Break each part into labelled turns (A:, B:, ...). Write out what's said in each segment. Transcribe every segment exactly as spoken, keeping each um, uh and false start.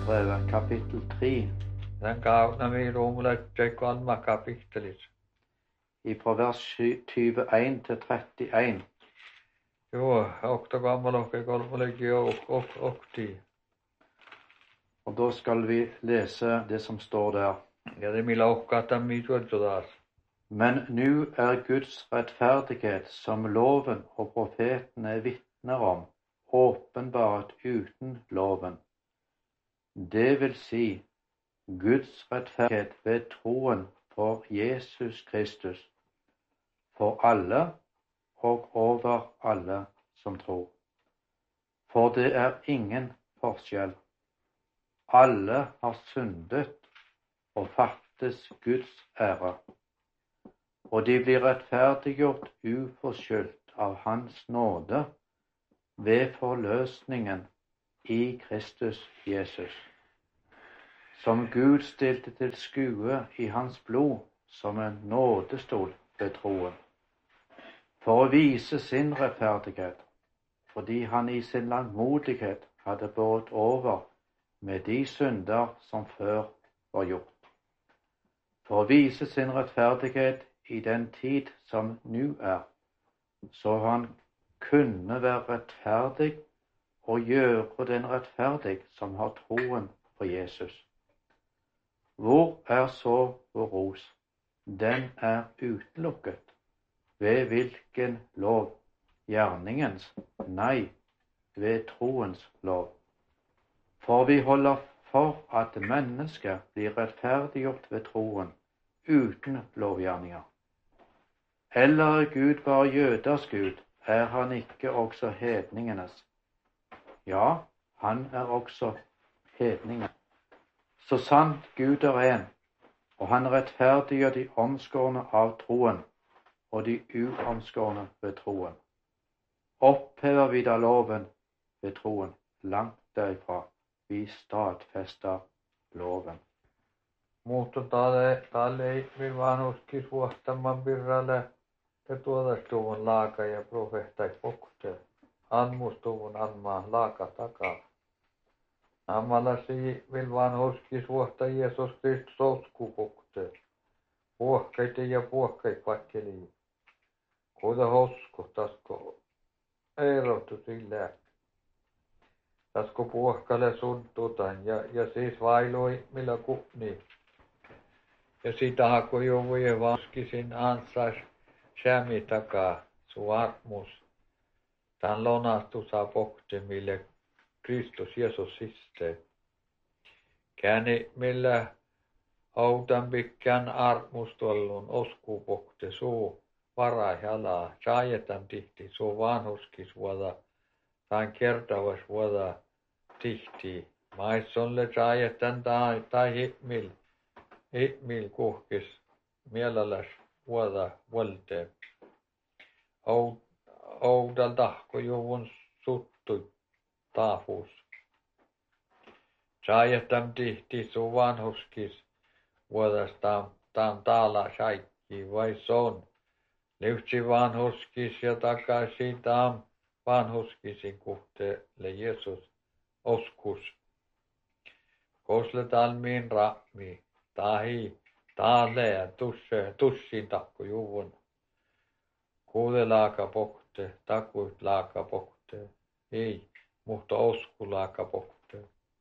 A: Romerbrevet kapittel tre
B: Den gavna vi romerbrevene kapittelet.
A: fra vers tjueen til trettien.
B: Jo, okta gammalokka kolmolegi og ok okti.
A: Og da skal vi lese det som står der.
B: Ja det mila okkata mituotsodas.
A: Men nu er Guds rettferdighet, som loven og profetene vitner om, åpenbart uten loven. Det vil si Guds rettferdighet ved troen på Jesus Kristus, for alle og over alle som tror. For det er ingen forskjell. Alle har syndet og fattes Guds ære, og de blir rettferdiggjort uforskyldt av Hans nåde ved forløsningen i Kristus Jesus, som Gud stilte til skue i Hans blod som en nådestol ved troen, for å vise sin rettferdighet, fordi han i sin langmodighet hadde båret over med de synder som før var gjort, for å vise sin rettferdighet i den tid som nu er, så han kunne være rettferdig og gjøre den rettferdig som har troen på Jesus. Hvor er så vår ros? Den er utelukket. Ved hvilken lov? Gjerningens? Nei, ved troens lov. For vi holder for at mennesket blir rettferdiggjort ved troen, uten lovgjerninger. Eller er Gud bare jøders Gud, er han ikke også hedningenes? Ja, han er også hedningen. Så sant Gud er en, og han rettferdiggjør de omskårne av troen, og de uomskårne ved troen. Opphever vi da loven ved troen? Langt derifra. Vi stadfester loven.
B: Mutta tale tale vi vanuskis vuottaman birralle te tuodastuvun laaka ja profeettai pokte. Anmustuvun anmaa laaka takaa. Ammalasi vil vanhuskis vuotta Jeesus Kristus osku pokte. Puohkaita ja puohkait vakkeli. Kuida hosku tasko erotu sillä. Tasko puohkale suntutan ja, ja siis vailoi millä kupni. Ja sitä hako jo voi vaskisin ansas sämi takaa su armus. Tän lonastu saa pokte mille Kristus Jeesus siste. Käni millä autan pikkään armustollun osku pokte suu varaihalaa. Saajetan tihti suu vanhuskis vuoda. Tän kertavas vuoda tihti. Maissolle saajetan tai, tai himil. Himil kuhkis mielelläs vuoda vuolte. Oudal tahko juvun suttu taafus. Saajetan tihti suu vanhuskis vuodastaan taan taala saikki vai son. Lyhtsi vanhuskis ja takaisin taan vanhuskisin kuhteelle Jeesus oskus. Kosle talmiin rahmi, tahi, taalee, tusse, tussin takku juvun. Kuule laaka pokte, takuit laaka pokte, ei, mutta osku laaka pokte.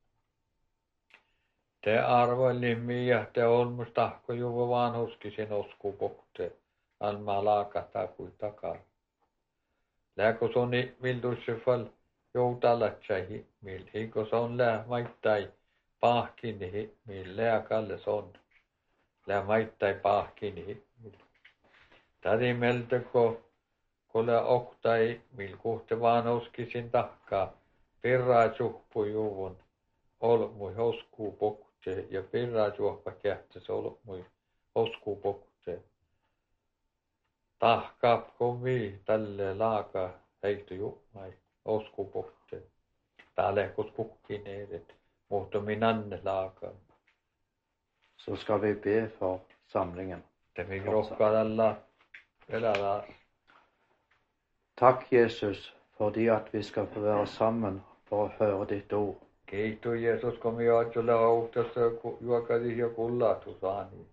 B: Te arvoilimmi ja te olmus tahko juvu vanhuskisin osku pokte, almaa laaka takuit takaa. Lääkö soni viltuisse fal joutalatsa himil, eikö son lää maittai pahkini himil, lää kalle son, lää maittai pahkini himil. Tädi meltäkö, kun lää oktai, mil kuhte vanhuskisin tahkaa, pirraa suhpu juvun, olmui hoskuu pokte, ja pirraa suhpa kähtäs olmui hoskuu pokte. Tahkaap komi tälle laaka heittu juhmai osku pohte. Täällä kus kukkin edet, mutta minanne laaka.
A: Så skal vi be for samlingen.
B: Te vi rokkaa tällä elällä.
A: Takk, Jesus, fordi at vi skal få være sammen for å høre ditt ord.
B: Kiitos Jeesus, kun me otselle houtassa juokadi ja kullatu saani.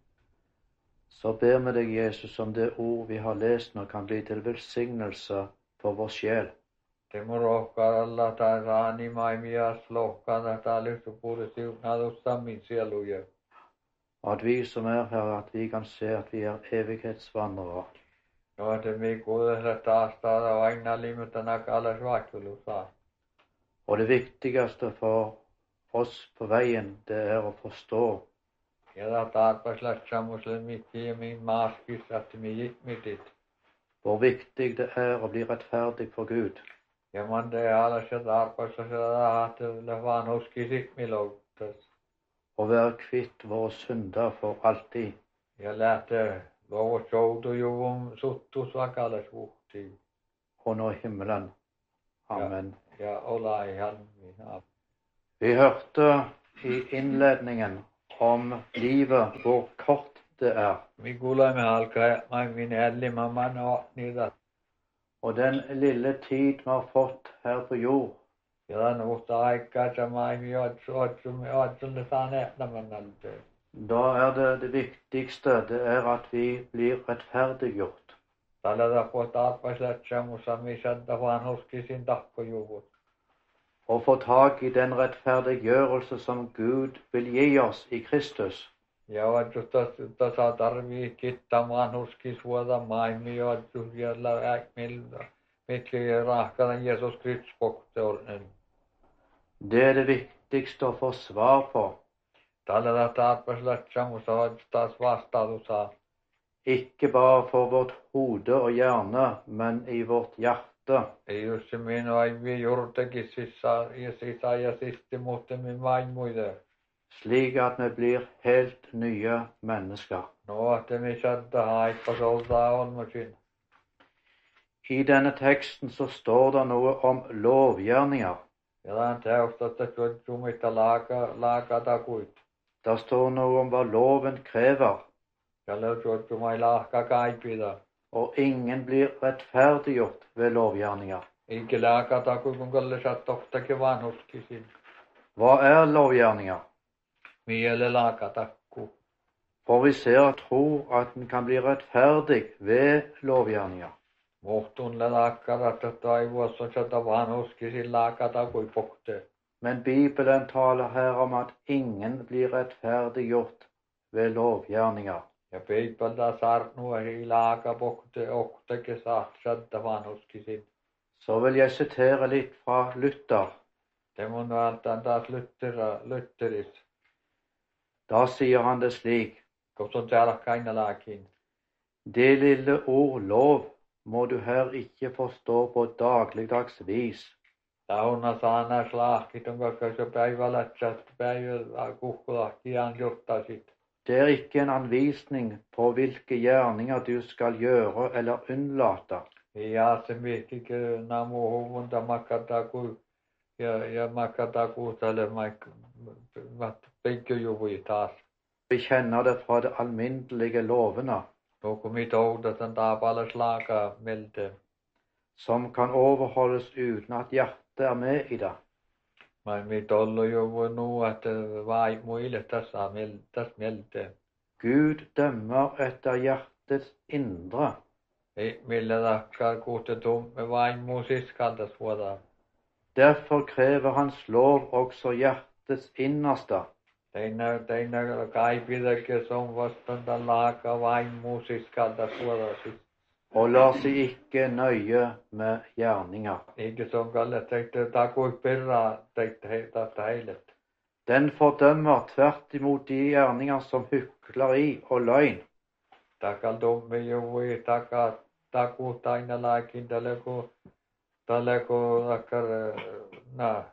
A: Så ber vi deg, Jesus, om det ord vi har lest nå kan bli til velsignelse for vår sjel.
B: Te mun rohkaalla tai saani maimias lohkana tai lyhtypuuri siunadus sammin sieluja.
A: At vi som er her, at vi kan se at vi er evighetsvandrere.
B: No te mi kuulessa taas taada vaina limitana kallas vaihtelua.
A: Og det viktigste for oss på veien, det er å forstå
B: Ja da tarpas lähtsämusle mitti ja min maaskis att mi jikmitit.
A: hvor viktig det er å bli rettferdig for Gud.
B: Ja man te alas ja tarpas ja lähtsämusle vaan huskisi milouttas.
A: Å være kvitt våre synder for alltid.
B: Ja lähtee luovu soutujuvun suttus vakalas vuhtiin.
A: Og nå i himmelen. Amen.
B: Ja olla ihan minä.
A: Vi hørte i innledningen om livet, hvor kort det er.
B: Mi kuulemme alkaa maimin ällimman no niitä.
A: Og den lille tid vi har fått her på jord,
B: Ja tämän uutta aikaa se maimi otsumme otsulle saa nähtämän alteen.
A: da er det det viktigste, det er at vi blir rettferdiggjort.
B: Tällä tapaa tarpas lähtsämussa missä vaan huskisin takkojuvut.
A: Og få tak i den rettferdiggjørelse som Gud vil gi oss i Kristus.
B: Ja otsusta saa tarvii kittämään huskis vuoda maimi otsus jällä äkmillä. Mitkä rahkana Jeesus Kristus pokteornen.
A: Det er det viktigste å få svar på.
B: Tällä tarpas lähtsämussa otsustaas vastautusaa.
A: Ikke bare for vårt hode og hjerne, men i vårt hjerte.
B: Ei just minua ei vi juurtakin sisään ja sisään ja sisti muuttimin vain muita.
A: Slik at vi blir helt nye mennesker.
B: No, että mi saattaa haippa soltaa olmasin.
A: I denne teksten så står det noe om lovgjerninger.
B: Ja tämän teosta tuomita laaka laakata kuit.
A: Det står noe om hva loven krever,
B: Ja löytyy mai laaka kaipida.
A: og ingen blir rettferdiggjort ved lovgjerninger.
B: Eikä laakata kuin kun kalle saattohtakin vanhuskisin.
A: Hva er lovgjerninger?
B: Miele laakata ku.
A: For vi ser og tror at en kan bli rettferdig ved lovgjerninger.
B: Muhtunle laakata taivuossa sata vanhuskisin laakata kuin pohte.
A: Men Bibelen taler her om at ingen blir rettferdiggjort ved lovgjerninger.
B: Ja peipalta sarnua ei laaka pohte ohtake saat sata vanhuskisin.
A: Så vil jeg sitere litt fra Luther.
B: Det mun välttää taas lyttera, lytteris.
A: Da sier han det slik:
B: Koska on täällä kainalaakin.
A: Det lille ord lov må du her ikke forstå på dagligdags vis.
B: Tauna saana slaakit on koska se päivällä chat päivällä kuhkulahtiaan jottaisit.
A: Det er ikke en anvisning på hvilke gjerninger du skal gjøre eller unnlate.
B: Ja se mihinkö namu huvunta makata ku ja ja makata ku tälle maik vat peikköjuvui taas.
A: Vi kjenner det fra de alminnelige lovene,
B: No kun mit oudat on taapalla slaaka melte.
A: som kan overholdes uten at hjertet er med i det.
B: Mä mit ollu juvui nu että vai muille tässä mel tässä melte.
A: Gud dømmer etter hjertets indre.
B: Ei millä takkar kuutte tumme vain muu siskaltas vuoda.
A: Derfor krever hans lov også hjertets innerste.
B: Teinä teinä kaipidake som vastanta laaka vain muu siskaltas vuoda siis.
A: Og lar seg ikke nøye med gjerninger.
B: Eikä se on kalle teitä takui perra teitä heitä heilet.
A: Den fordømmer tvert imot de gjerninger som hykleri og løgn.
B: Takal tumme juvui taka taku taina laakin taleko taleko takkar na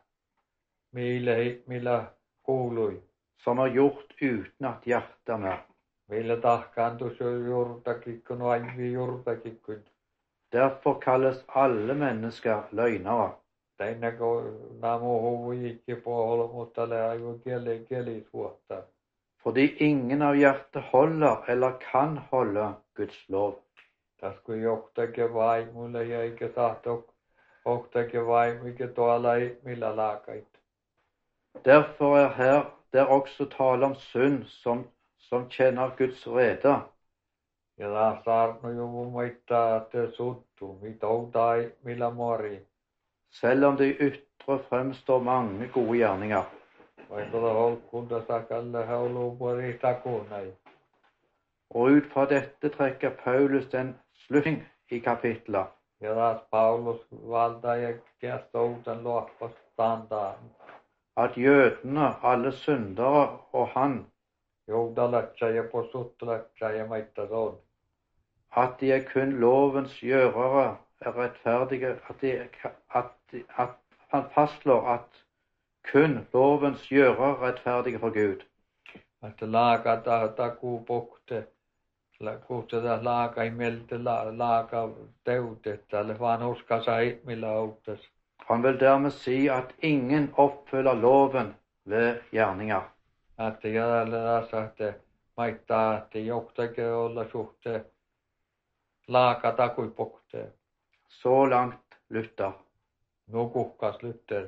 B: mille millä kuului.
A: Som er gjort uten at hjertet er med.
B: Millä tahkaantus jo juurtakin kun aivi juurtakin kun.
A: Derfor kalles alle mennesker løgnere.
B: Teinä kun namu huvujikki pohol mutta le aivu kieli kieli suotta.
A: Fordi ingen av hjertet holder eller kan holde Guds lov.
B: Tässä kun johtakin vaimulle ja eikä sahto johtakin vaimu eikä tuolla ei millä laakait.
A: Derfor er her der også tale om synd som, som kjenner Guds vrede.
B: Ja saarno juvu maittaa te suttu, mitä outai millä mori.
A: Selv om det i ytre fremstår mange gode gjerninger.
B: Vaikka det holkunda sakalle haulupori takunai.
A: Og ut fra dette trekker Paulus den slutning i kapitlet.
B: Ja taas Paulus valtaa ja kästoutan luoppastandaan.
A: At jødene, alle syndere og han,
B: Joudalatsa ja posuttulatsa ja maittaa on.
A: at de er kun lovens gjørere, er rettferdige, at, de, at, at han fastslår at kun lovens gjørere er rettferdige for Gud.
B: Että laaka takuu pokte, kuhtetaan laaka ei melte laaka teutet, tälle vaan uska sai millä outas.
A: Han vil dermed si at ingen oppfyller loven ved gjerninger.
B: Että jäljellä sahte maittaa, että johtakin olla suhteen laaka takui pokte.
A: Så langt Luther.
B: Nukuhkas Luther.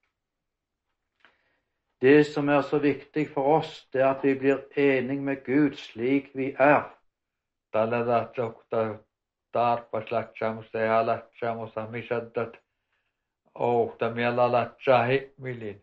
A: Det som er så viktig for oss, det er at vi blir enige med Gud slik vi er.
B: Tällä tahtoa tarpas latsamusta ja latsamusta misaddat ouhta miellä latsaa himmelin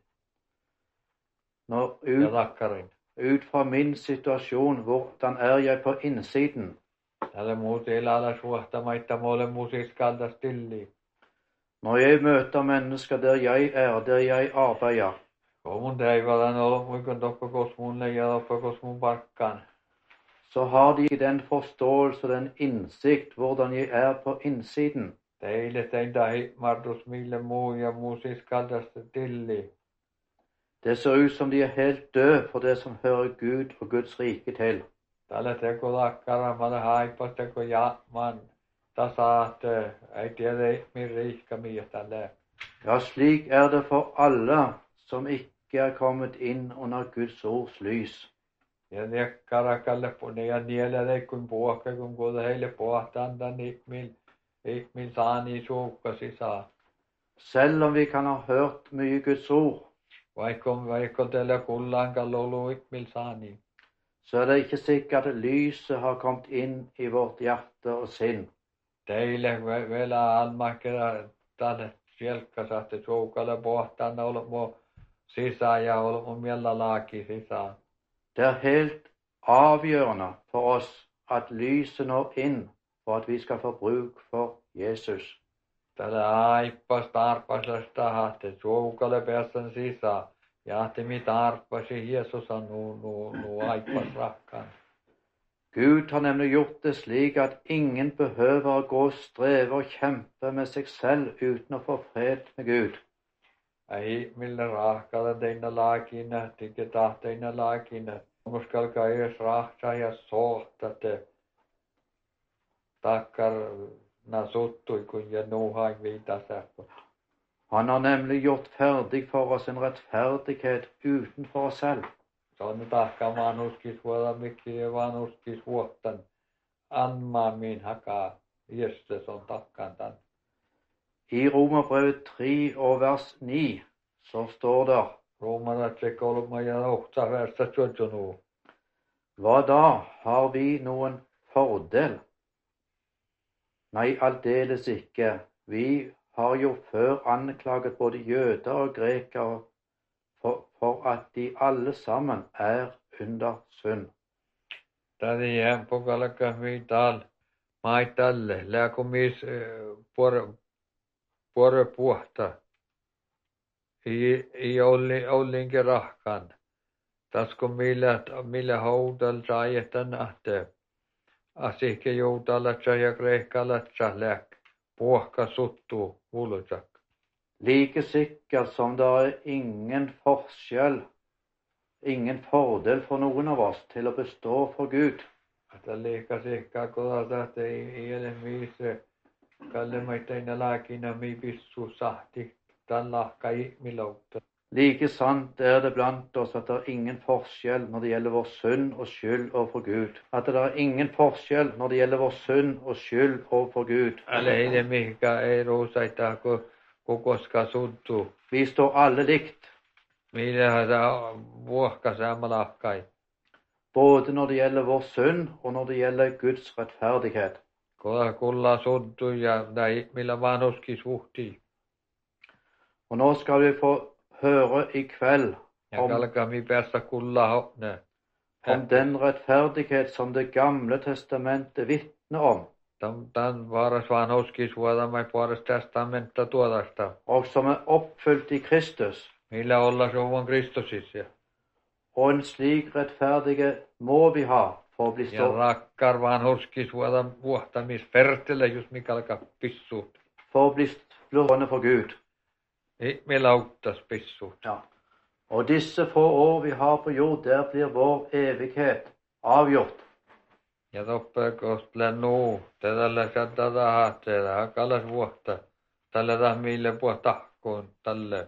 A: Når
B: ja
A: ut,
B: takkarin.
A: ut fra min situasjon, hvordan er jeg på innsiden?
B: Tällä muut elällä suhta maittaa mulle musiiskalta stilli.
A: Når jeg møter mennesker der jeg er, der jeg arbeider,
B: Kun mun teivällä ollut muikon tokkokos munne ja tokkokos mun parkkaan.
A: så har de ikke den forståelse og den innsikt hvordan jeg er på innsiden.
B: Teille tein tahi martus mille muu ja musiiskalta stilli.
A: Det ser ut som de er helt døde for det som hører Gud og Guds rike til.
B: Tällä teko takkaramalle haipas teko jaman. Tasaatte ei tiedä min riikka miä tällä.
A: Ja, slik er det for alle som ikke er kommet inn under Guds ords lys.
B: Ja nekkarakalle punne ja nielä kun puokka kun kuulla heille puhtanda ihmil ihmil saani suukkasi saa.
A: Selv om vi kan ha hørt mye Guds ord,
B: Vaikka vaikka teillä kullankan lolu ihmil saani.
A: så er det ikke sikkert at lyset har kommet inn i vårt hjerte og sinn.
B: Teille vielä almakera tälle sielkkasahte suukalle puhtanda olmo sisään ja olmo miellä laaki sisään.
A: Det er helt avgjørende for oss at lyset når inn for at vi skal få bruk for Jesus.
B: Tällä aippas tarpasesta hahte suukalle pääsen sisään. Ja te mi tarpasi Jeesus on nu nu nu aippas rakkaan.
A: Gud har nemlig gjort det slik at ingen behøver å gå og streve og kjempe med seg selv uten å få fred med Gud.
B: Ei millä rahkalla teina laakina, tike tahteina laakina. Muskal kaies rahtaa ja sohtate. Takkar na suttui kun ja nuhain viitasääpä.
A: Han har nemlig gjort ferdig for oss en rettferdighet utenfor oss selv.
B: Se on tahka vanuskis vuoda mikki ja vanuskis vuottan. Anmaa min hakaa. Jestes on takkaan tän.
A: I Romerbrevet tre og vers ni så står det:
B: Romaratse kolma ja ohta versta tjodjonu.
A: Hva da? Har vi noen fordel? Nei, aldeles ikke. Vi har jo før anklaget både jøder og grekere for, for at de alle sammen er under synd.
B: Tadi jään pokalaka viital maitalle. Lääkumis puore puore puhta. I i olli ollinkin rahkan. Tasko millä millä houdal saajetan ahte. Asihke joudalatsa ja kreikkalatsa lääk. Puhka suttu ulutsak.
A: Like sikkert som det er ingen forskjell, ingen fordel for noen av oss til å bestå for Gud.
B: Että liika sikkaa kodata ei ele miise. Kalle maitaina laakina mi pissu sahti. Tän lahka ihmiloutta.
A: Like sant er det blant oss at det er ingen forskjell når det gjelder vår synd og skyld overfor Gud. At det er ingen forskjell når det gjelder vår synd og skyld overfor Gud.
B: Alle ei det mihinkä ei ruusaita ku kukoska suttu.
A: Vi står alle likt.
B: Millä se vuokka samalakkai.
A: både når det gjelder vår synd og når det gjelder Guds rettferdighet.
B: Kolla kulla suddu ja näin millä vanhuskin suhtii.
A: Og nå skal vi få høre i kveld
B: Ja
A: om,
B: kalkami päässä kulla hopne.
A: om den rettferdighet som Det gamle testamentet vitner om,
B: Tam tan varas vanhuskin suoda mai puoles testamenta tuodasta.
A: og som er oppfylt i Kristus.
B: Millä olla suvan Kristusissa.
A: Og en slik rettferdighet må vi ha for å bli
B: Ja
A: stå,
B: rakkar vanhuskin suoda vuohtamis pertele just mikä alkaa pissuut.
A: for å bli stående for Gud.
B: Ei meillä auttas pissuut.
A: Ja. Og disse få år vi har på jord, der blir vår evighet avgjort.
B: Ja toppekosta nuu. Tällä saattaa haasteella. Hakalas vuotta. Tällä tahmille puhtahkoon. Tälle.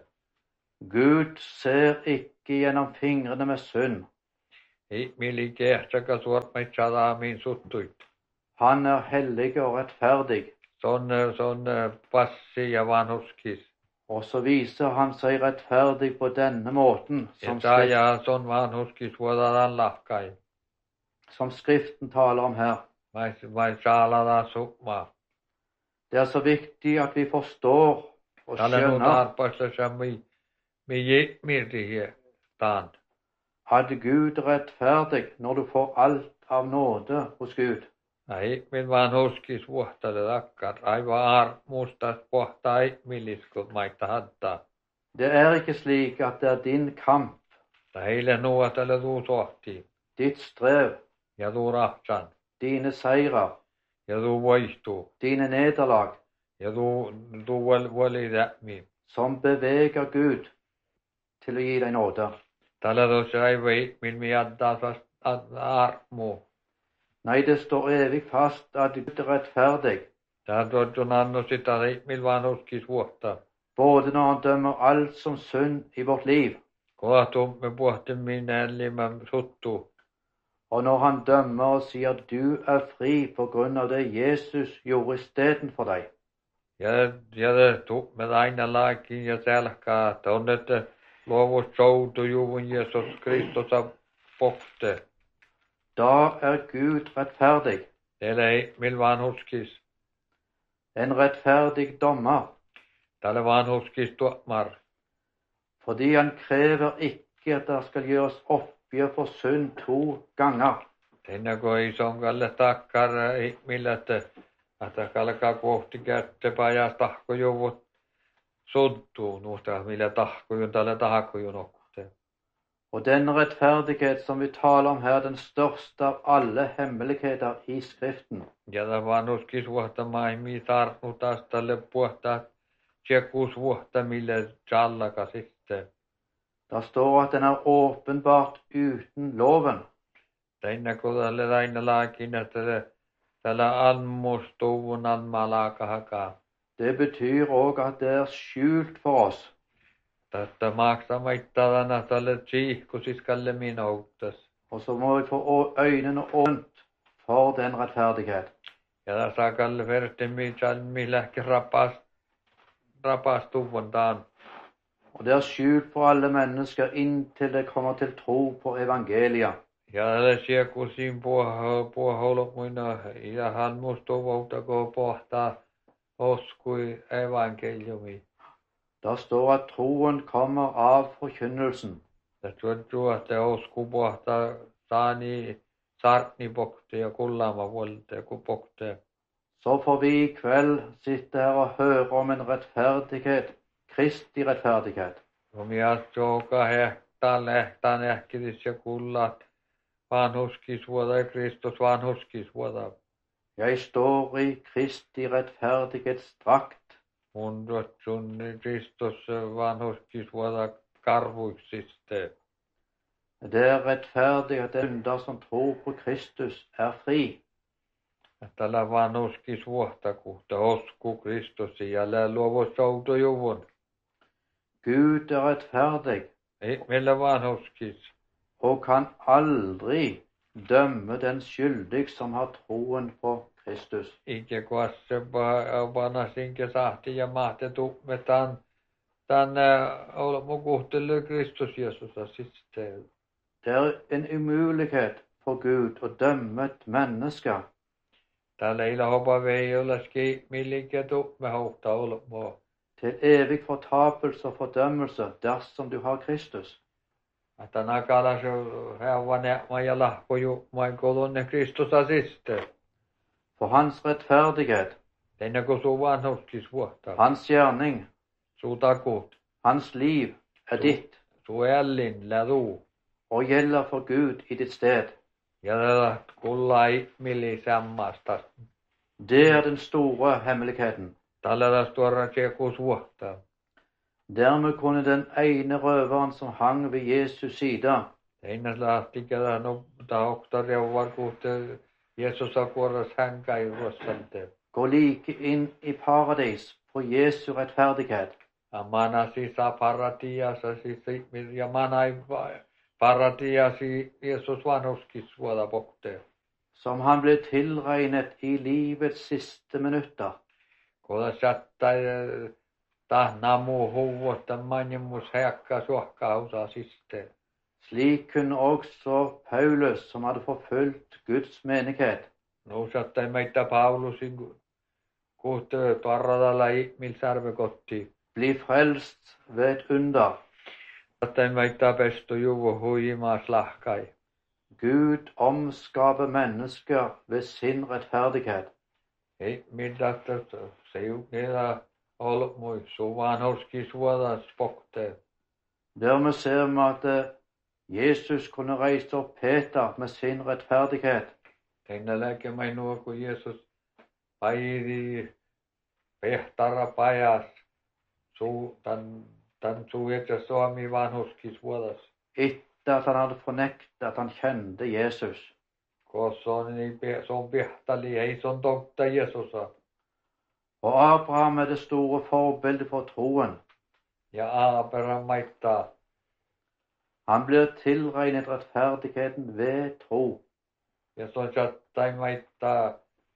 A: Gud ser ikke gjennom fingrene med synd.
B: Ei mili kehtsäkä suormait sadaamiin suttuit.
A: Han er hellig og rettferdig,
B: Sonne, sonne passi ja vanhuskis.
A: og så viser han seg rettferdig på denne måten, som,
B: Että
A: skrift,
B: ja son vanhuskis vuodataan lahkai.
A: som Skriften taler om her.
B: Mai, mai saalataan sukmaa.
A: Det er så viktig at vi forstår og
B: Tällä nuut
A: skjønner
B: arpasta se mi, mi jitmirti hier taan.
A: at Gud er rettferdig når du får alt av nåde hos Gud.
B: Ei min vanhuskis vuohtale takkar. Aivan armustas pohtaa ei milliskut maita hattaa.
A: Det er ikke slik at det er din kamp,
B: Ta heille nuo tälle tuu sohtii.
A: ditt strev,
B: Ja tuu rahtsan.
A: dine seirer,
B: Ja tuu voihtuu.
A: dine nederlag,
B: Ja tuu, tuu vel, veli tähmi.
A: som beveger Gud til å gi deg nåde.
B: Tällä tuossa ei vei min mi jattaa sast armu.
A: Nei, det står evig fast at Gud er rettferdig,
B: Tää tuotun anno sitä ei mil vanhuskis vuotta.
A: både når han dømmer alt som synd i vårt liv,
B: Kohtu me puhtin minä limä suttu.
A: og når han dømmer og sier at du er fri på grunn av det Jesus gjorde istedenfor deg.
B: Ja, ja det tuu me aina laakin ja selkaa. Että on että luovus soutu juvun Jeesus Kristusa pohte.
A: Da er Gud rettferdig,
B: Teillä ei mil vanhuskis.
A: en rettferdig dommer,
B: Tällä vanhuskis tuomar.
A: fordi han krever ikke at det skal gjøres oppgjør for synd to ganger.
B: Siinä kun ei sonkalle takkar ei millä että että kalkaa kohti kätte pajas tahkojuvut suttuu. Nuusta millä tahkojun tällä tahkojun okte.
A: Og den rettferdighet som vi taler om her, er den største av alle hemmeligheter i Skriften.
B: Ja tämä vanhuskis vuotta maimi tartnutas tälle puhtaa tjekkuus vuotta millä jallaka sitten.
A: Det står at den er åpenbart uten loven.
B: Siinä kun tälle aina laakin että det tällä anmustuvun anmalaka hakaa.
A: Det betyr òg at det er skjult for oss.
B: Tästä maksamaittalana tälle tsiihkusiskalle minuuttas.
A: Og så må vi få å- øynene åpent for den rettferdighet.
B: Ja tässä kalle verti mitään milläkin rapas rapastuvun taan.
A: Og det er skjult for alle mennesker inntil det kommer til tro på evangeliet.
B: Ja tälle siekusin puoholo muina ja hän mustuvouta kun pohtaa uskui evankeliumi.
A: Da står at troen kommer av forkynnelsen.
B: Ja tuottuu että usku pohtaa saani sarni pokte ja kullama volte kun pokte.
A: Så får vi i kveld sitte her og høre om en rettferdighet, Kristi rettferdighet.
B: Kun joka hehtaan lehtaan ehkidis ja kullat vanhuskis vuoda ja Kristus vanhuskis vuoda.
A: Jeg står i Kristi rettferdighetsdrakt.
B: Mun tuotsun Kristus vanhuskis vuoda karvuiksiste.
A: Det er rettferdig at den synder som tror på Kristus, er fri.
B: Tällä vanhuskis vuotta kuhta osku Kristus ja lää luovo soutojuvun.
A: Gud er rettferdig
B: Ei meillä vanhuskis.
A: og kan aldri dømme den skyldig som har troen på Kristus.
B: Ikke kuasse panas inke sahti ja mahte tumetaan tämän olemme kohtelle Kristus Jeesusa sitten.
A: Det er en umulighet for Gud å dømme et menneske.
B: Täällä ei hopa vei olleski millike tumme hohta olemme.
A: Til evig fortapelse og fordømmelse dersom du har Kristus.
B: Että nakala se hävane ja lahkoju mai kolonne Kristusa sitten.
A: For hans rettferdighet,
B: Tänne kun suu vanhuskis vuotta.
A: hans gjerning,
B: Suu takut.
A: hans liv er ditt
B: Suu ällin lädu.
A: og gjelder for Gud i ditt sted.
B: Ja tällä kullai milli sammasta.
A: Det er den store hemmeligheten.
B: Tällä tuoda tjekus vuotta.
A: Dermed kunne den ene røveren som hang ved Jesus side,
B: Einnas lähti kädä no tahokta reuvar kuhte Jeesusa kuoras hänkäi ruossalte.
A: gå like inn i paradis for Jesu rettferdighet.
B: Amana sisa paratiasa sisa ja manai paratiasi Jeesus vanhuskis vuoda pokte.
A: Som han ble tilregnet i livets siste minutter.
B: Koda sattai tahnamu huvuotta manjemus heakka suokka hausa siste.
A: Slik kunne også Paulus, som hadde forfulgt Guds menighet,
B: No sattai meitä Paulusin kuhte parradalla ihmil sarvekotti.
A: bli frelst ved et under.
B: Sattai meitä pestu juvu huimas lahkai.
A: Gud omskaper mennesker ved sin rettferdighet.
B: Ei middatta se ju niillä ollut mui suvan horski suoda spokte.
A: Dermed ser vi at Jesus kunne reise opp Peter med sin rettferdighet.
B: Tänne läke mai nuo kun Jeesus pairi pehtara pajas suu tan tan suu että Suomi vanhuskis vuodas.
A: Etter at han hadde fornektet at han kjente Jesus.
B: Kossa on niin se on pehtali ei se on totta Jeesusa.
A: Og Abraham er det store forbildet for troen.
B: Ja Abraham maittaa.
A: Han blir tilregnet rettferdigheten ved tro.
B: Ja se on sattai maittaa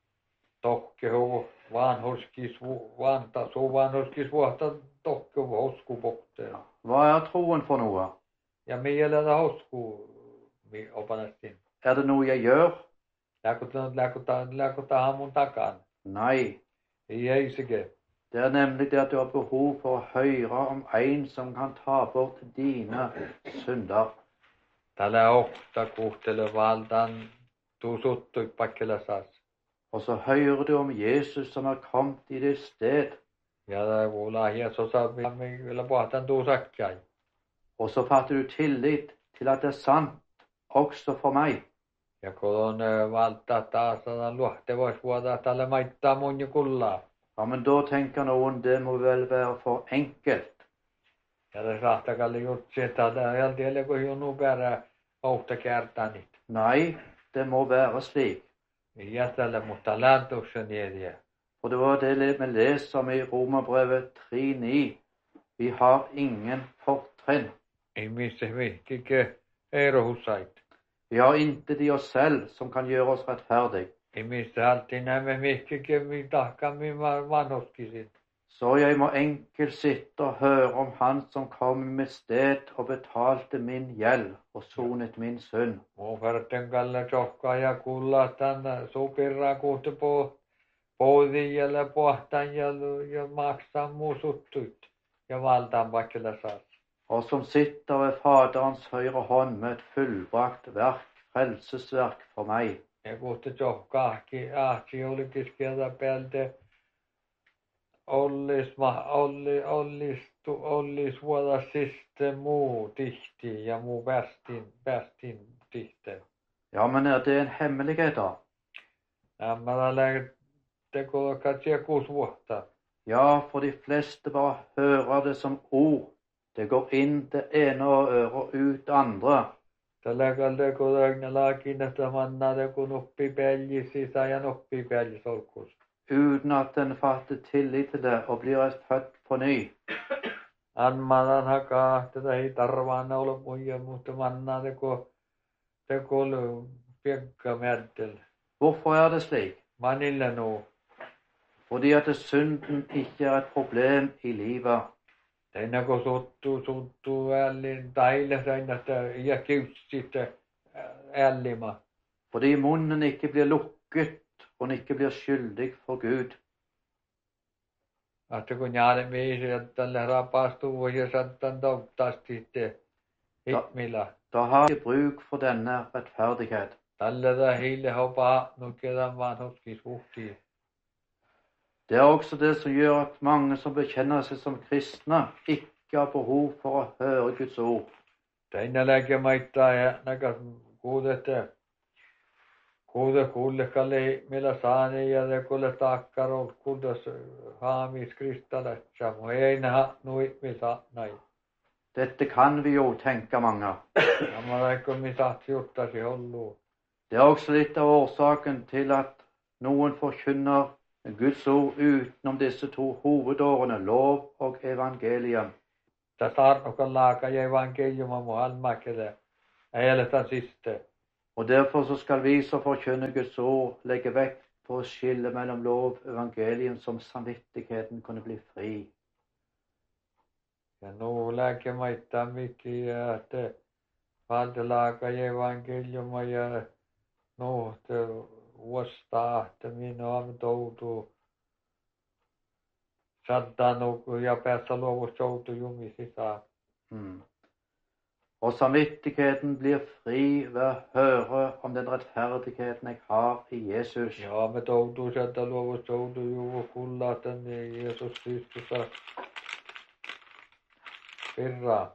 B: tohke huu vanhuskis vanta suu vanhuskis vuotta tohke hosku pokteen.
A: Hva er troen for noe?
B: Ja mielellä hosku mi opanastin.
A: Er det noe jeg gjør?
B: Läkutaan läkutaan läkutaan mun takan.
A: Nei.
B: Ei ei sike.
A: Det er nemlig det at du har behov for å høre om en som kan ta bort dine synder.
B: Tällä ohta kuhtele valtan tuusuttu pakkelasas.
A: Og så hører du om Jesus som har kommet i ditt sted.
B: Ja vuola Jeesusa mi vielä pohtan tuusakkai.
A: Og så fatter du tillit til at det er sant, også for meg.
B: Ja kun valta taas sanan luohtevais vuoda tällä maittaa mun ja kullaa.
A: Ja, men da tenker noen det må vel være for enkelt.
B: Ja det sahtakalle jutsi, että täällä tielle kun jo nu perä ohta kärtänit.
A: Nei, det må være slik.
B: Ja tällä mutta lääntuksen niediä.
A: For det var det vi leser om i Romerbrevet tre ni. Vi har ingen fortrinn.
B: Ei missä vihkike eirohussait.
A: Vi har intet i oss selv som kan gjøre oss rettferdig.
B: Ei missä alltid näemme vihkike mi tahka mi vanhuskisin.
A: Så jeg må enkelt sitte og høre om han som kom i mitt sted og betalte min gjeld og sonet min synd.
B: Mun verten kalle tjohkaa ja kullaa tänne supirraa kuhti po poudijälle pohtan ja, ja maksaa muusuttuit ja valtaan pakkela saas.
A: Og som sitter ved Faderens høyre hånd med et fullbrakt verk, frelsesverk for meg.
B: Ja kuhti tjohkaahki ahki olikin sieltä päältä ollis ma olli ollis tu ollis vuoda siste muu tihti ja muu päästin päästin tihte.
A: Ja, men er det en hemmelighet da?
B: Nämä läget teko katsia kuusi vuotta.
A: Ja, for de fleste bare hører det som ord. Det går inn det ene øret og ut det andre.
B: Tällä kalta kun laakin että manna det kun oppi pälji sisä ja oppi pälji solkus.
A: Uten at en fatter tillit til det og blir født på ny.
B: Anmadan hakaa tätä ei tarvaan olla muija mutta manna det kun det kun piekka märtel.
A: Hvorfor er det slik?
B: Manilla nu.
A: Fordi at synden ikke er et problem i livet.
B: Teina kun suttuu, suttuu ällin taille seinästä ja kiusitte ällima.
A: Fordi munnen ikke blir lukket, og den ikke blir skyldig for Gud.
B: Että kun jäälle miisi, että tälle rapastuu ja sattan toivottavasti hitmillä.
A: Da har vi bruk for denne rettferdighet.
B: Tälle da hille hoppa nukkedan vaan huskis vuhtii.
A: Det er også det som gjør at mange som bekjenner seg som kristne, ikke har behov for å høre Guds ord.
B: Teina läke maittaa ja näkas kuudette. Kuude kuullekalle millä saani ja te kuule takkarol kuudes haamis kristalletsa. Mo ei näha nui misa näin.
A: Dette kan vi jo tenke mange.
B: Amma läikö misa siuttasi hollu.
A: Det er også litt av årsaken til at noen forkynner Guds ord utenom disse to hovedårene, lov og evangelium.
B: Tästä arnokan laaka ja evankeliuma mu almakele. Ei ole tämän siste.
A: Og derfor så skal vi som forkynner Guds ord legge vekt på å skille mellom lov og evangelium, som samvittigheten kunne bli fri.
B: Ja nu läke maittaa mikki ja te valtelaaka ja evankeliuma ja nu te uostaa, että minä olen toutu sattanut ja päässä luovuus joutu jumi sisään.
A: Mm. Og samvittigheten blir fri ved å høre om den rettferdigheten jeg har i Jesus.
B: Ja, me toutuu sieltä luovuus joutu juvu kullaten Jeesus Kristusa virraa.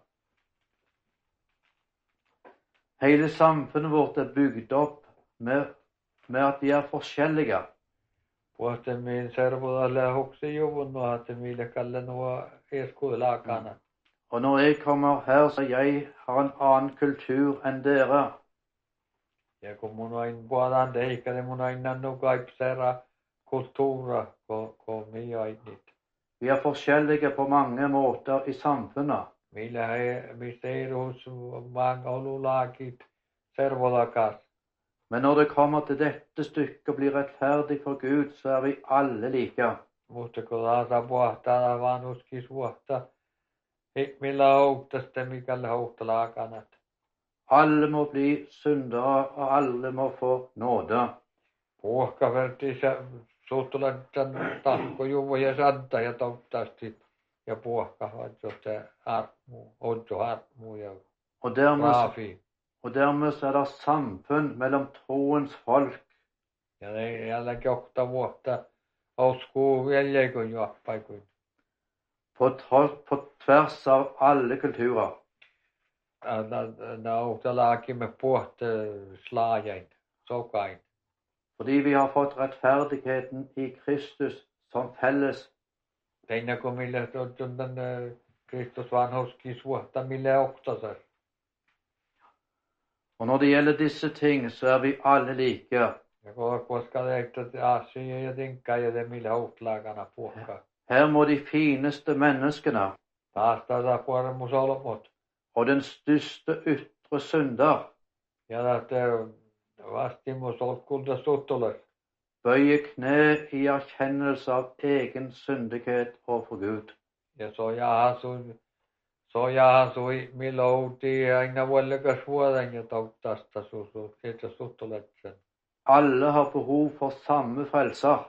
A: Hele samfunnet vårt er bygd opp med, med at de er forskjellige.
B: Puhtemmin servudalle huksi juvun nuo, että mille kalle nuo eskuilakana.
A: Mm. Og når jeg kommer her, så jeg har en annen kultur enn dere.
B: Ja kun mun ain puhutaan teikka, niin mun aina nu kaipsera kulttuura, ko, ko mi ainit.
A: Vi er forskjellige på mange måter i samfunnet.
B: Millä he, mistä ei hos mange olulakit servulakas.
A: Men når det kommer til dette stykket og blir rettferdig for Gud, så er vi alle like.
B: Mutta kun taas puhtaa vanhuskis vuotta, millä houttasta mikällä houttalakanat.
A: Alle må bli syndere, og alle må få nåde.
B: Puhka vertissä suhtulaisen tahkojuva ja santa ja toivottavasti ja puhka vaatsotte harmu, odjo harmu ja
A: Og dermed,
B: raafi.
A: og dermed så er det samfunn mellom troens folk.
B: Ja ne jälläkin okta vuotta uskuu veljeikon juoppaikuin.
A: På, tro- på tvers av alle kulturer.
B: Ne oktalaakin me puhte slaajain, sokain.
A: Fordi vi har fått rettferdigheten i Kristus som felles.
B: Teina kun mille on tänne Kristus vanhuskis vuotta mille oktasar.
A: Og når det gjelder disse ting, så er vi alle like.
B: Ja koska teiktat asia ja tinkkaa ja te mille outlakana puhka.
A: Her må de fineste menneskene
B: Taas tätä puolemus olmut.
A: og den største ytre synder
B: Ja te vastimus olkulta suttulas.
A: bøye kne i erkjennelse av egen syndighet overfor Gud.
B: Ja soja asui, soja asui milouti aina vuollekas vuoden ja toivottavasti susu, siitä suttuletsen.
A: Alle har behov for samme frelser.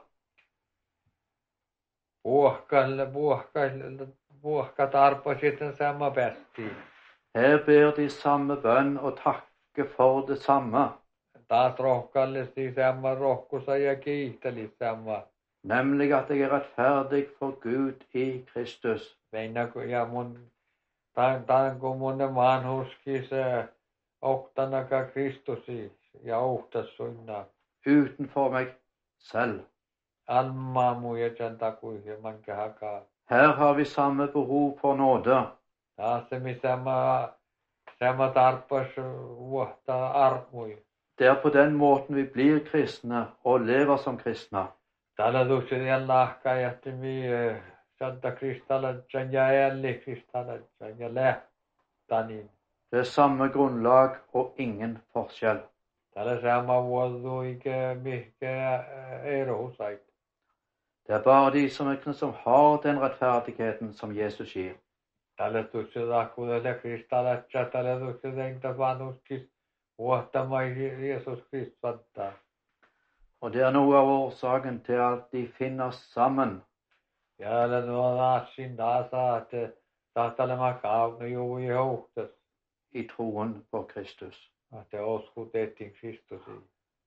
B: Puhkaille, puhkaille, puhka tarpa sitten sama päästiin.
A: Her ber de samme bønn og takke for det samme,
B: Taas rohkaillesti sama rohkusa ja kiihteli sama.
A: nemlig at jeg er rettferdig for Gud i Kristus.
B: Meinä kun ja mun, tämän, tämän kun mun vanhuskis oktanaka Kristusi ja ohtas sunna.
A: Utenfor meg selv.
B: Almaa muja sen takui ja manke hakaa.
A: Her har vi samme behov for nåde.
B: Taas se mi sama, sama tarpas vuotta armui.
A: Det er på den måten vi blir kristne og lever som kristne.
B: Täällä tuossa lahka ja mi Santa Kristalatsan ja älli Kristalatsan ja lähtanin.
A: Det er samme grunnlag og ingen forskjell.
B: Täällä sama vuodu ikä mihkä erohusait.
A: Det er bare de som, som har den rettferdigheten som Jesus gir.
B: Tälle tuossa takuudelle kristallatsa, tälle tuossa teitä vanuskis, vuohtamai Jeesus Kristus antaa.
A: Og det er noe av årsaken til at de finner sammen.
B: Ja älä nuo naatsin taasa, että tahtelema kaunu juu i hohtas.
A: I troen på Kristus.
B: Että oskutettiin Kristusiin.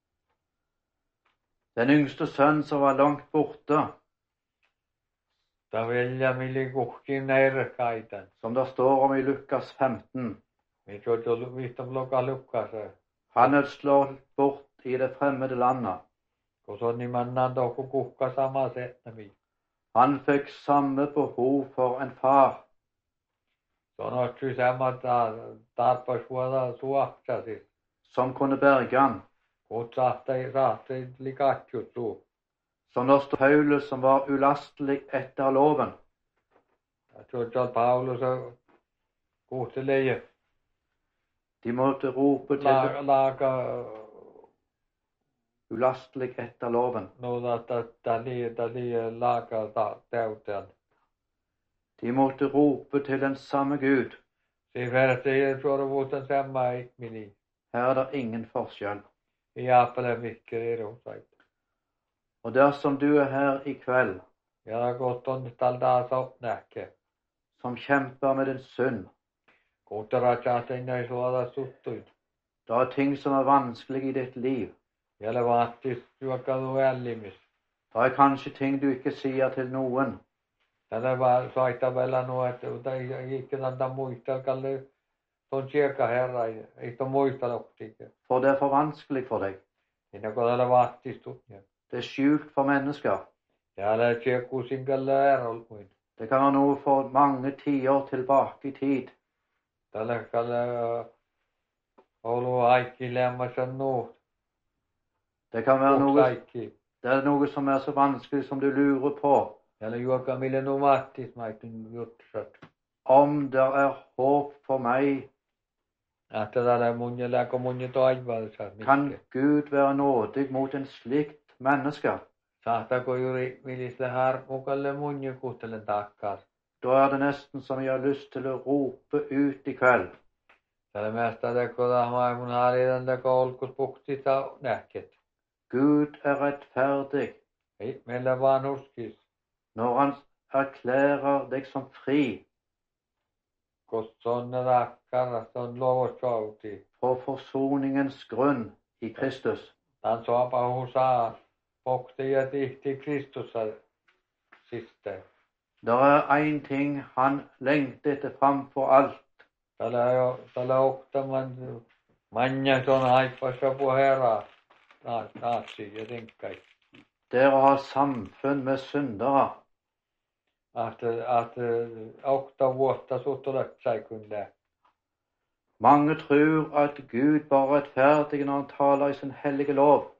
A: Den yngste sønn som var langt borte,
B: Ta velja milli kuhkin närkaitan.
A: som det står om i Lukas femten,
B: Mitä on tullut vihtam loka lukkasa.
A: han er slått bort i det fremmede landet.
B: Kun se on nimannaan tohku kuhka sama setnami.
A: Han fikk samme behov for en far.
B: Se on otsi sama tarpas vuoda suohtasi.
A: Som kunne berge han.
B: Kun sahtai sahtai likatjut suu.
A: Som det står Paulus som var ulastelig etter loven.
B: Se on Paulus kuhtelee.
A: De måtte rope til
B: Laga, laga
A: ulastelig etter loven.
B: noita täli täli laga täytään.
A: De måtte rope til den samme Gud.
B: Se vertei suoravuutan sama ihmini.
A: Her er det ingen forskjell.
B: I Apple mycket erosait.
A: Og dersom du er her i kveld,
B: Ja har gått on talda sopnäke.
A: som kjemper med din synd,
B: Kutara chaten ei suoda suttuin.
A: det er ting som er vanskelig i ditt liv.
B: Jälle vaattis juokkalu ällimis.
A: Det er kanskje ting du ikke sier til noen.
B: Tällä vaan soita vielä nuo, että ei ikinä antaa muistaa, kalle on sieltä herra, ei to muista loptiikin.
A: For det er for vanskelig for deg.
B: Siinä kun tällä vaatistut.
A: Det er sjukt for mennesker.
B: Täällä siekuusin kalle erolmuin.
A: Det kan være noe for mange tiår tilbake i tid.
B: Tällä kalle ollut aikki lämmässä nuut.
A: Det kan være noe,
B: Aikki.
A: det er noe som er så vanskelig som du lurer på.
B: Täällä juokka mille nu vaattis maitin jutsat.
A: Om det er håp for meg,
B: Että täällä munje läkö munje taivaassa.
A: kan Gud være nådig mot en slikt menneske.
B: Sahtako juuri millisle harmukalle munje kuhtelen takkaas.
A: Da er det nesten som jeg har lyst til å rope ut i kveld.
B: Täällä mästä teko tahmaa mun haalitan teko olkus puhtita nähket.
A: Gud er rettferdig
B: Ei meillä vaan uskis.
A: når han erklærer deg som fri
B: Koska on rakkara, on lovosouti.
A: på forsoningens grunn i Kristus.
B: Tän soapa husaa. Pokti ja tihti Kristussa siste.
A: Det er én ting han lengter etter framfor alt.
B: Täällä jo, täällä oktaman manja on haipassa puhera. Naatsi ja tinkkai.
A: Det er å ha samfunn med syndere.
B: Att, att okta vuotta suhtulet sai kyllä.
A: Mange tror at Gud bare er rettferdig når han taler i sin hellige lov.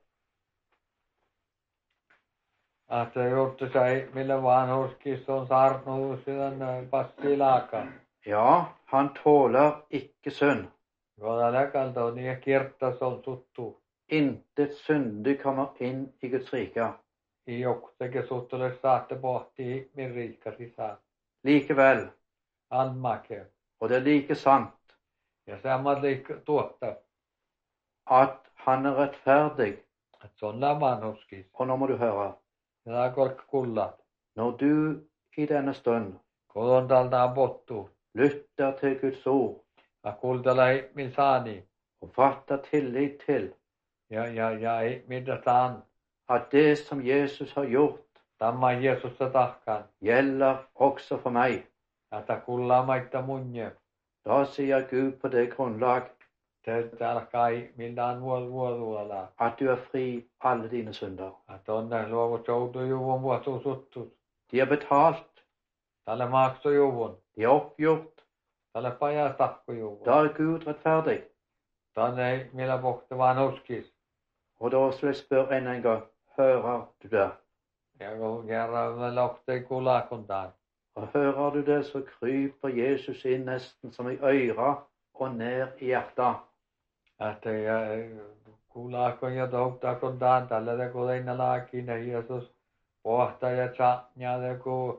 B: Että juttu sai millä vanhuskis on saarnut sydän passilaaka.
A: Ja, han tåler ikke synd.
B: Joda läkalta on niin kirtas on tuttu.
A: Intet syndig kommer inn i Guds rike.
B: I jokteke suhtulet saatte pohti min riikka sisään.
A: Likevel,
B: Almake.
A: og det er like sant,
B: Ja samma liik tuotta.
A: at han er rettferdig.
B: Että se on vanhuskis.
A: Og nå må du høre.
B: Ja kork kullat.
A: Når du i denne stund
B: Kodon talta pottu.
A: lytter til Guds ord
B: Ja kultala min saani.
A: og fatter tillit til
B: Ja ja ja ei mitä saan.
A: at det som Jesus har gjort,
B: Tamma Jeesusta tahkaan.
A: gjelder også for meg,
B: Että kullaa maita munje.
A: da sier Gud på det grunnlag
B: Te alkai millään vuol vuoluala.
A: at du er fri alle dine synder.
B: Että onne luovu joutu juvun vuotu suttus.
A: De er betalt,
B: Tälle maksu juvun.
A: de er oppgjort.
B: Tälle pajas tahku juvun.
A: Da er Gud rettferdig.
B: Tänne ei millä pohti vaan uskis.
A: Og da skal jeg spørre enda en gang, hører du det?
B: Ja kun kerran me lohti kulakuntaan.
A: Og hører du det, så kryper Jesus inn nesten som i øret og ned i hjertet.
B: Että ja kulakon ja tohtakuntaan. Tälle te kun einä laakina Jeesus pohta ja tsaatnia te kun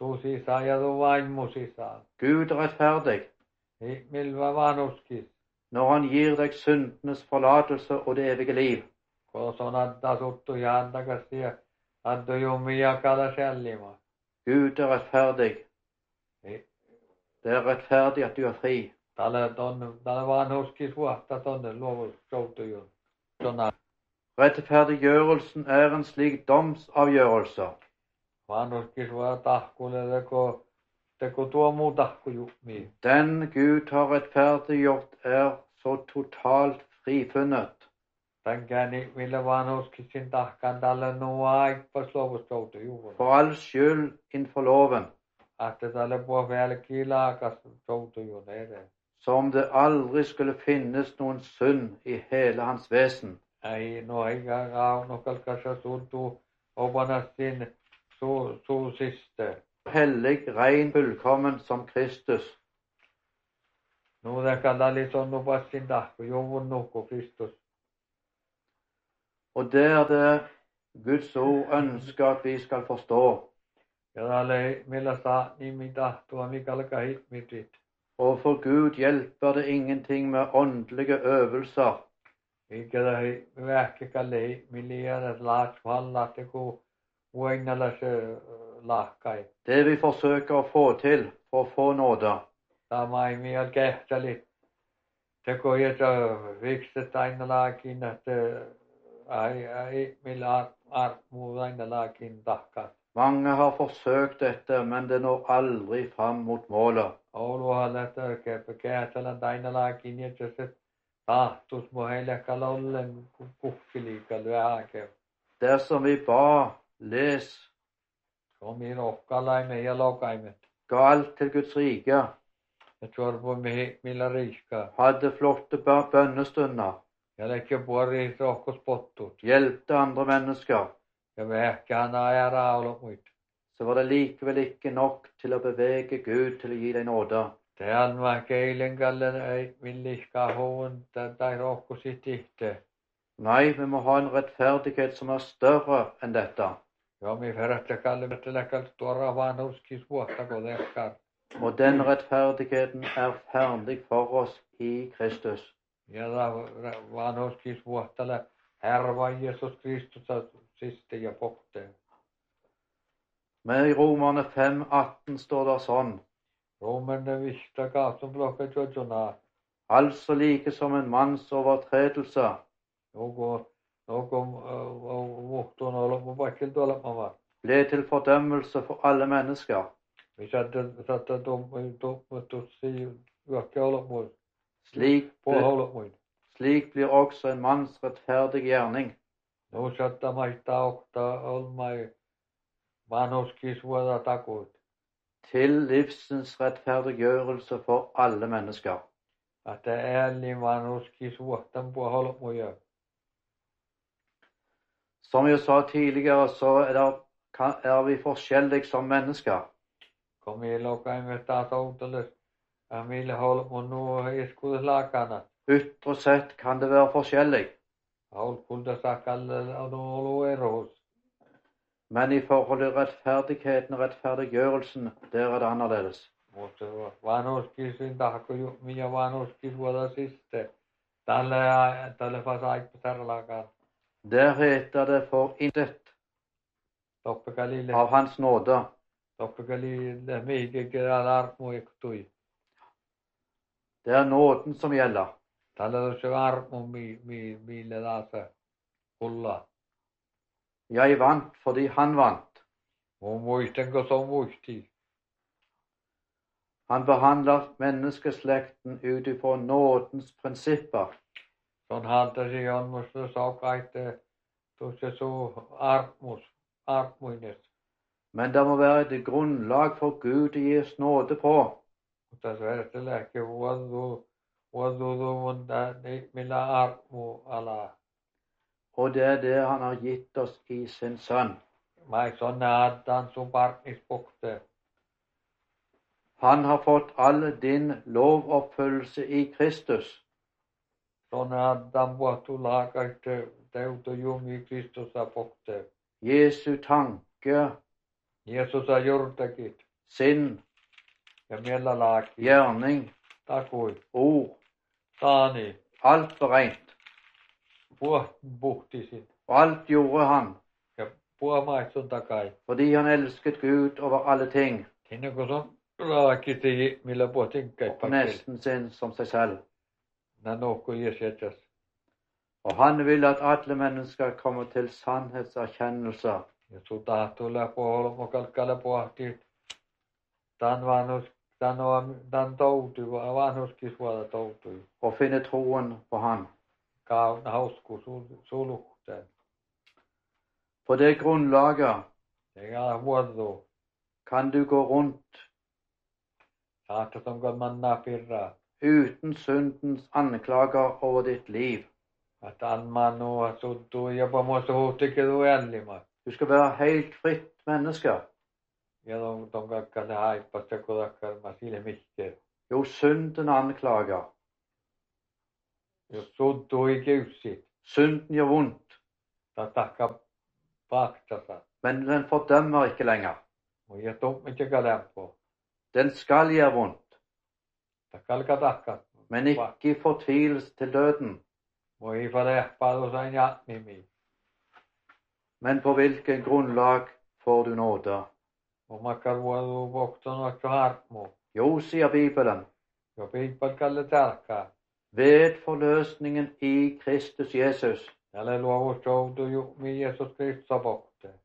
B: tuu sisään ja tuu vaimo sisään.
A: Gud er rettferdig
B: Milva vanhuskis.
A: når han gir deg syndenes forlatelse og det evige liv.
B: Kun on antaa suttu ja antakas ja antoi jummia kala sällima.
A: Gud er rettferdig.
B: Ei.
A: Det er rettferdig at du er fri.
B: Tälle tonne, tälle vanhuskis vuotta tonne luovus soutujun. Sona.
A: Rettferdiggjørelsen er en slik domsavgjørelse.
B: Vanhuskis vuotta tahkulle teko, teko tuo muu tahku jummi.
A: Den Gud har rettferdiggjort er så totalt frifunnet.
B: Tänkääni millä vanhuskisin tahkan tälle nuo aikpas luovus soutujun.
A: For all skyld innenfor loven.
B: Ahte tälle puo välki laakas soutujun ere.
A: Som det aldri skulle finnes noen synd i hele hans vesen.
B: Ei, no eikä kaunokalkassa tuntuu opanastin su, suusiste.
A: Hellig, rein, fullkommen som Kristus.
B: Nuudekan talis on nupassin tahku, juvun nuhku Kristus.
A: Og det er det Guds ord ønsker at vi skal forstå.
B: Ja tälle millä saa nimi tahtua, mikalka hitmitit.
A: Og for Gud hjelper det ingenting med åndelige øvelser.
B: Eikä tähi vähkikalle miljoonat laats vallatte, kun uinalla se lahkai.
A: Det vi forsøker å få til for å få nåde.
B: Tämä ei miel kehteli. Teko jätä vikstet aina laakin, että ei, ei millä armuu aina laakin tahkaa.
A: Mange har forsøkt dette, men det når aldri fram mot målet.
B: Ouluhalle törkeäpä kehtelen aina laakin, että se tahtus mu heille kalollen kukkiliika lyhäke.
A: Dersom vi ba, les,
B: Omi rohkalaimet ja lokaimet.
A: ga alt til Guds rike,
B: Ja sorpuimme millä riiskaa.
A: hadde flotte bø- bønnestunder,
B: Ja leikki puori rohkospottut.
A: hjelpte andre mennesker,
B: Ja vähkään aja raulu muit.
A: så var det likevel ikke nok til å bevege Gud til å gi deg nåde.
B: Tean mä keilen kallen ei milliskaa houn tai rohkosit ihte.
A: Nei, vi må ha en rettferdighet som er større enn dette.
B: Ja mi ferästä kalle vetteläkältä tuora vanhuskis vuotta kun lekkar.
A: Og den rettferdigheten er ferdig for oss i Kristus.
B: Ja vanhuskis vuottale Herra Jesus Kristus siste ja pokte.
A: Men i Romerne fem atten står det sånn.
B: Romerne vista kaatun blokka jojona.
A: Altså like som en manns overtredelse,
B: Joku joku muhtun ollut vaikka tuolla mama.
A: ble til fordømmelse for alle mennesker.
B: Vi satte satte tummuttu si juokke ollut mui.
A: Slik,
B: Puola ollut mui.
A: slik blir også en manns rettferdige gjerning.
B: No satta maittaa okta olmai vanhuskis vuoda takuut.
A: Til livsens rettferdiggjørelse for alle mennesker.
B: Että ääli vanhuskis vuottan puola ollut muja.
A: Som jeg sa tidligere, så er, det, er vi forskjellige som mennesker.
B: Kun meillä on kaimme taas outoles. Ja meillä on ollut mun nuo iskudes lakana.
A: Ytre sett kan det være forskjellig,
B: Haulkulta sakalle on ollut erohus.
A: men i forhold til rettferdigheten og rettferdiggjørelsen, der er det annerledes.
B: Mutta vanhuskisin tahko ja vanhuskis vuoda siste. Tälle tälle fas aikpa sarlakaan.
A: Der heter det for intet
B: Toppekalille.
A: av hans nåde.
B: Toppekalille mihinkin kerran armu iktui.
A: Det er nåden som gjelder.
B: Tällä on se armu mi mi mille taas kulla.
A: Jeg vant fordi han vant.
B: Mun muistanko se on muisti.
A: Han behandler menneskeslekten ut ifra nådens prinsipper.
B: Se on hantasi on musta saukaitte tuossa suu armus, armuines.
A: Men det må være et grunnlag for Gud å gi oss nåde på.
B: Mutta se verttelehke vuodu vuodu mun millä armu ala.
A: Og det er det han har gitt oss i sin sønn.
B: Mä ei sonne antan sun partnispukte.
A: Han har fått all din lovoppfyllelse i Kristus.
B: Sonne antan vuotu laakaitte teutu jumi Kristusa pukte.
A: Jesu tanke,
B: Jeesusa juurtekit.
A: sinn,
B: ja mielalaki,
A: gjerning,
B: takui,
A: ord,
B: taani,
A: alt var rent.
B: puhtin puhtisin,
A: Og alt gjorde han
B: ja puhamaitsun takai.
A: fordi han elsket Gud over alle ting,
B: Sinne kun on raakiti, millä puhtinkäit
A: og
B: pakkel.
A: nesten sin som seg selv.
B: Nä nohku jäsetäs.
A: Og han vil at alle mennesker kommer til sannhetserkjennelse.
B: Ja sun tahtuu läpo olmo kalkkale pohti. Tän vanhus, tän on, tän toutui, vanhuskis vuoda toutui.
A: Og finne troen på han.
B: Kauna hausku suluhteen.
A: På det grunnlaget
B: Eikä vuodu.
A: kan du gå rundt
B: Saattas onko mannaa pirraa.
A: uten syndens anklager over ditt liv.
B: Että anmaa nuo suttuu jopa muista huhtikin tuu jällimä.
A: Du skal være helt fritt menneske.
B: Ja ton, ton kakka se haippas ja kodakkarma silmikkeen.
A: Jo, synden anklager.
B: Jos suttuu i kiussit.
A: Synden gjør vondt,
B: Ta takka paktasa.
A: men den fordømmer ikke lenger.
B: Mun ja tummitsika lämpö.
A: Den skal gjøre vondt,
B: Ta kalka takka.
A: men ikke i fortvilelse til døden.
B: Mun ei fa lehpaa sain ja nimi.
A: Men på hvilket grunnlag får du nåde?
B: Mun makkar vuodu vokton oikko harmu.
A: Jo, sier Bibelen,
B: Jo piippal kalle tärkkaa.
A: ved forløsningen i Kristus Jesus,
B: Tälle luovus joutuu ju mi Jeesus Kristus pokteen.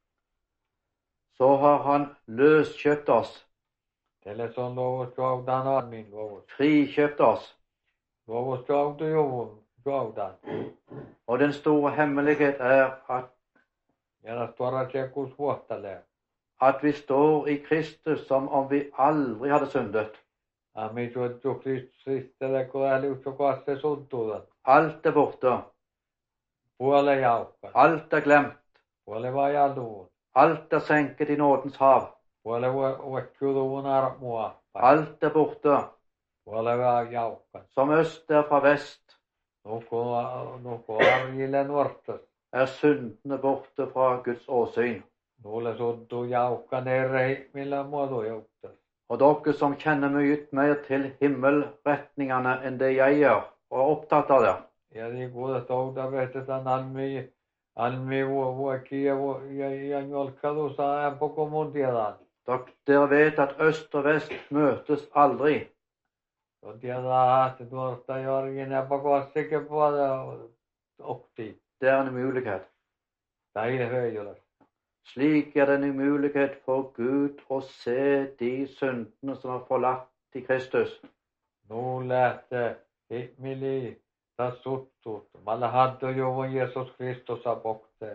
A: så har han løskjøpt oss,
B: Tälle se on luovus joutaan annin luovus.
A: frikjøpt oss.
B: Luovus joutuu juvun joutaan.
A: Og den store hemmelighet er at,
B: Ja nas tuoda se kus vuottalee.
A: at vi står i Kristus som om vi aldri hadde syndet.
B: Ami suottu Kristus ristele kun älyusso kasse suntuudan.
A: Alt er borte,
B: Puole jaukka.
A: alt er glemt,
B: Puole vaan jaluun.
A: alt er senket i nådens hav,
B: Puole vuokkiuduvun armua.
A: alt er borte,
B: Puole vaan jaukka.
A: som øst er fra vest,
B: Nuku, nuku arjille nuortas.
A: er syndene borte fra Guds åsyn.
B: Nulle suntuu jaukka nere millä muoto jouktas.
A: Og dere som kjenner mye mer til himmelretningene enn det jeg gjør, og er opptatt av det,
B: Ja niin kuules touta vehtetaan almi, almi vuokki ja, ja, ja jolkkadu saa koko mun tiedän.
A: Dere- dere vet at øst og vest møtes aldri.
B: On tiedän, että tuosta jorgin ja pakossakin puolella okti.
A: Det er en umulighet.
B: Tai höijällä.
A: Slik er det en umulighet for Gud å se de syndene som er forlatt i Kristus.
B: Nu lähtee ihmili taas suttut. Malla haddo juvun Jeesus Kristus apokteen.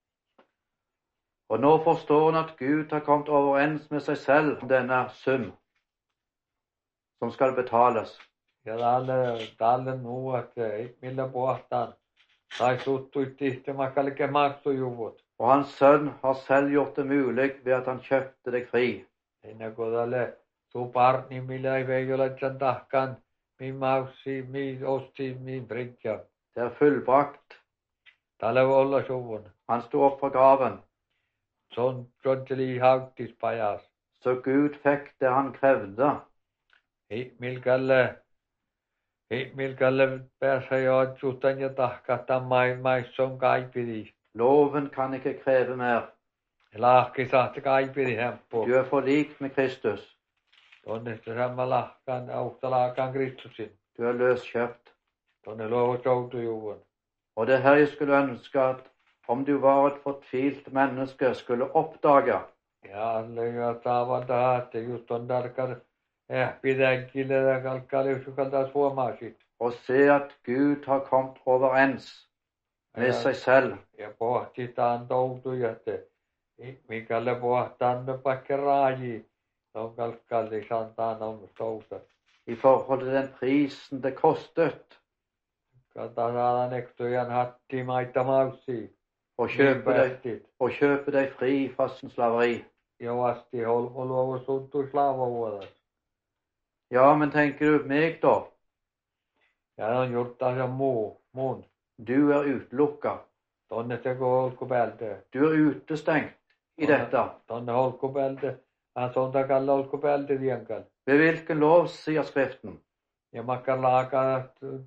A: Og nå forstår han at Gud har kommet overens med seg selv om denne sum som skal betales.
B: Ja tälle, tälle nu, että ihmillä pohtaan. Tai suttuit tihtimakkalike maksujuvut.
A: Og hans sønn har selv gjort det mulig ved at han kjøpte deg fri.
B: Siinä kun tälle tuu parni, millä ei vei ole sen tahkan, min maussi, min osti, min brinkja.
A: Det er fullbrakt.
B: Tälle voi olla suvun.
A: Han sto opp fra graven,
B: Se on jonteli hauttis pajas.
A: så Gud fikk det han krevde.
B: Ihmilkälle, ihmilkälle pääsee jo otsuutan ja tahkahtaa maisson kaipidi.
A: Loven kan ikke kreve mer.
B: Lahki sahti kaipidi hemppu.
A: Du er forlikt med Kristus.
B: Tonne se samma lahkan, aukta lahkan Kristusin.
A: Du er løskjøpt.
B: Tonne luovu soutujuvun.
A: Og det er her jeg skulle ønske at om du var et fortvilt menneske, skulle oppdage
B: Ja alle ja saavan tahatte just on tarkar ehpitänkille ja kalkkaliusukalta suomaasit.
A: og se at Gud har kommet overens med seg selv.
B: Ja pohtitaan toutuja, että mikälle pohtaan me paikka raaji. On kalkkalli santaan on touta.
A: I forhold til den prisen det kostet
B: Kata saada nektojan hatti maita maussi.
A: å kjøpe deg, å kjøpe deg fri fra slaveri.
B: Ja vasti holmoluovu suntu slaavavuodas.
A: Ja, men tenker du meg da?
B: Ja on jurttaas ja muu, muun.
A: Du er utelukka.
B: Tonne se kun holkupäälte.
A: Du er utestengt i dette.
B: Tonne holkupäälte. Han on takalla olko päältä vienkal.
A: Ved hvilken lov, sier Skriften?
B: Ja makkar laaka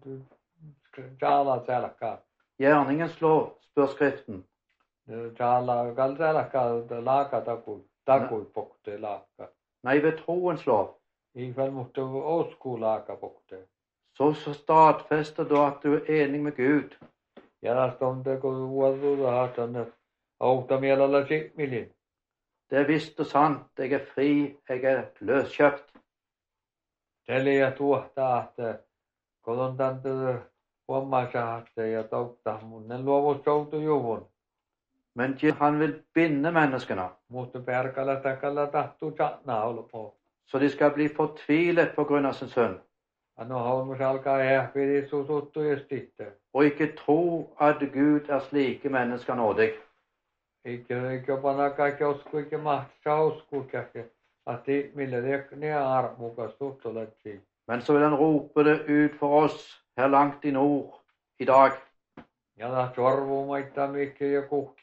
B: jala selkaa.
A: Gjerningens lov, spør Skriften.
B: Jala gal selkaa laaka takui. Takui pokte laaka.
A: Nei, ved troens lov.
B: I fall måtte osku laaka pokte.
A: Så, så stadfester du at du er enig med Gud.
B: Ja tästä on teko vuotuuta haatan autamielellä simmilin.
A: Det er visst og sant, jeg er fri, jeg er løskjøpt.
B: Teliä tuottaa, että kodon tante huomaisaatte ja touttaa mun. Ne luovut soutu juvun.
A: Men han vil binde menneskene,
B: Mutta perkalla takalla tahtuu satnaa olpoo.
A: så de skal bli fortvilet på grunn av sin sønn,
B: Anno haunus alkaa ehpidi susuttu ja sitten.
A: og ikke tro at Gud er slike mennesker nådig.
B: Eikä, eikä panna kaikki osku, eikä mahtaa osku käke. Ati millä ne armukas tuttulettiin.
A: Men så vil han rope det ut for oss her langt i nord i dag.
B: Ja tahtuu arvuu maittaa mikä ja kuhki.